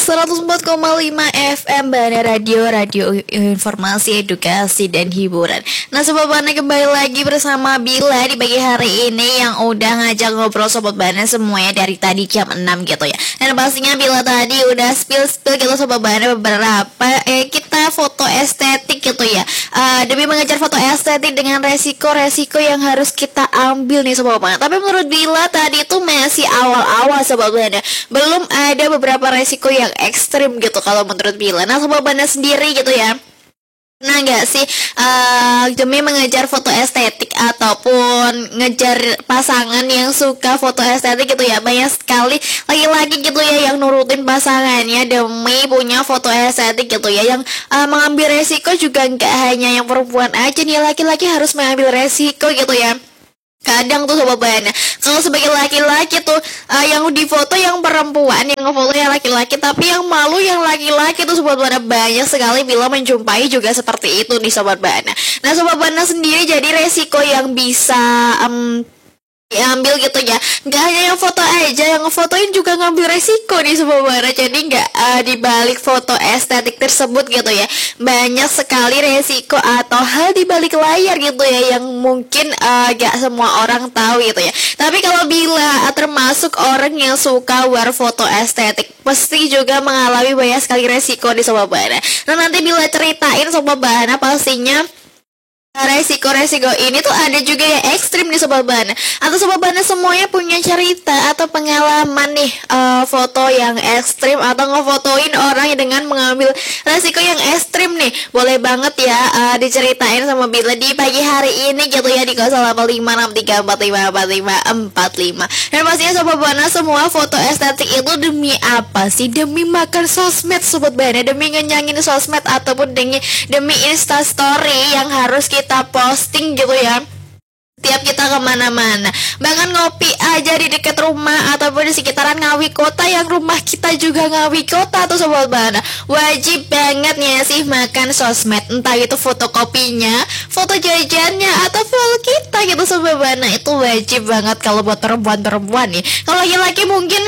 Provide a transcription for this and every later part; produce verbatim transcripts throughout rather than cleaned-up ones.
seratus empat koma lima F M Bana Radio, radio informasi, edukasi, dan hiburan. Nah Sobat Bana, kembali lagi bersama Bila di pagi hari ini yang udah ngajak ngobrol Sobat Bana semuanya dari tadi jam enam gitu ya. Dan pastinya Bila tadi udah spill-spill gitu Sobat Bana beberapa eh, kita foto estetik gitu ya, uh, demi mengejar foto estetik dengan resiko-resiko yang harus kita ambil nih Sobat Bana. Tapi menurut Bila tadi itu masih awal-awal Sobat Bana, belum ada beberapa resiko yang ekstrim gitu kalau menurut Bila. Nah Sobat Bana sendiri gitu ya, nah nggak sih uh, demi mengejar foto estetik ataupun ngejar pasangan yang suka foto estetik gitu ya, banyak sekali laki-laki gitu ya yang nurutin pasangannya demi punya foto estetik gitu ya, yang uh, mengambil resiko juga nggak hanya yang perempuan aja nih, laki-laki harus mengambil resiko gitu ya. Kadang tuh Sobat Bana, kalau sebagai laki-laki tuh uh, yang difoto yang perempuan, yang ngefoto yang laki-laki, tapi yang malu yang laki-laki tuh Sobat Bana. Banyak sekali Bila menjumpai juga seperti itu nih Sobat Bana. Nah Sobat Bana sendiri, jadi resiko yang bisa um, diambil gitu ya, nggak hanya yang foto aja, yang ngefotoin juga ngambil resiko nih Sobat Bana. Jadi nggak uh, dibalik foto estetik tersebut gitu ya, banyak sekali resiko atau hal dibalik layar gitu ya, yang mungkin uh, gak semua orang tahu gitu ya. Tapi kalau Bila uh, termasuk orang yang suka war foto estetik, pasti juga mengalami banyak sekali resiko di Sobat Bana. Nah nanti Bila ceritain Sobat Bana, pastinya resiko-resiko ini tuh ada juga yang ekstrim nih Sobat Bana. Atau Sobat Bana semuanya punya cerita atau pengalaman nih uh, foto yang ekstrim atau ngefotoin orang dengan mengambil resiko yang ekstrim nih, boleh banget ya uh, diceritain sama Bila di pagi hari ini gitu ya, di nol delapan lima enam tiga empat lima empat lima empat lima. Dan pastinya Sobat Bana, semua foto estetik itu demi apa sih? Demi makan sosmed Sobat Bana, demi ngenyangin sosmed ataupun demi, demi instastory yang harus kita kita posting gitu ya tiap kita kemana-mana. Bahkan ngopi aja di dekat rumah ataupun di sekitaran Ngawi Kota, yang rumah kita juga Ngawi Kota tuh Sobat Bana, wajib banget ya sih makan sosmed, entah itu fotokopinya, foto jajannya, atau full kita gitu Sobat Bana. Itu wajib banget kalau buat perempuan-perempuan nih. Kalau laki-laki mungkin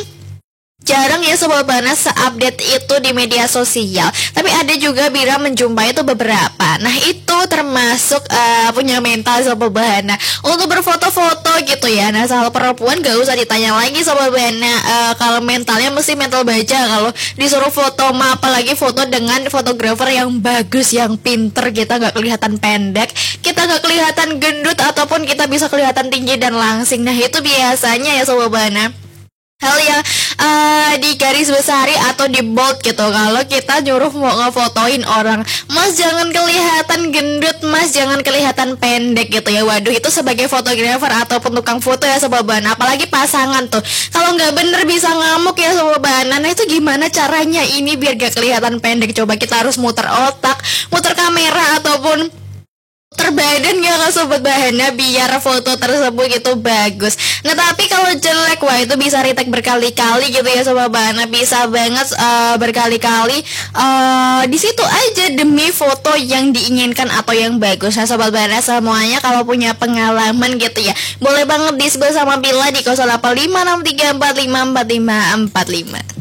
jarang ya Sobat Bana seupdate itu di media sosial, tapi ada juga Bila menjumpai itu beberapa. Nah itu termasuk uh, punya mental Sobat Bana untuk berfoto-foto gitu ya. Nah soal perempuan gak usah ditanya lagi Sobat Bana, uh, kalau mentalnya mesti mental baja kalau disuruh foto mah, apalagi foto dengan fotografer yang bagus, yang pinter, kita gak kelihatan pendek, kita gak kelihatan gendut, ataupun kita bisa kelihatan tinggi dan langsing. Nah itu biasanya ya Sobat Bana hal yang uh, di garis besari atau di bold gitu kalau kita nyuruh mau ngefotoin orang. Mas jangan kelihatan gendut, mas jangan kelihatan pendek gitu ya. Waduh, itu sebagai fotografer ataupun tukang foto ya Sobat Bana, apalagi pasangan tuh, kalau nggak bener bisa ngamuk ya Sobat Bana. Nah itu gimana caranya ini biar gak kelihatan pendek? Coba kita harus muter otak, muter kamera, ataupun terbadan ya kak Sobat Bana, biar foto tersebut itu bagus. Nah tapi kalau jelek, wah itu bisa retake berkali-kali gitu ya Sobat Bana, bisa banget uh, berkali-kali uh, di situ aja demi foto yang diinginkan atau yang bagus. Nah Sobat Bana semuanya kalau punya pengalaman gitu ya, boleh banget disebut sama Bila di nol delapan lima enam tiga empat lima empat lima empat lima.